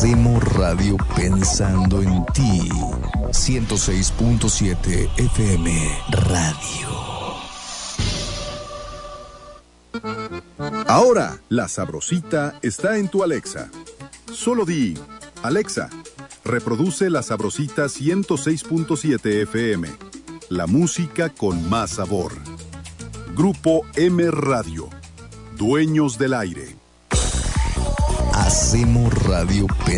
Hacemos radio pensando en ti. 106.7 FM Radio. Ahora, La Sabrosita está en tu Alexa. Solo di, Alexa, reproduce La Sabrosita 106.7 FM. La música con más sabor. Grupo M Radio. Dueños del aire. Hacemos radio pensando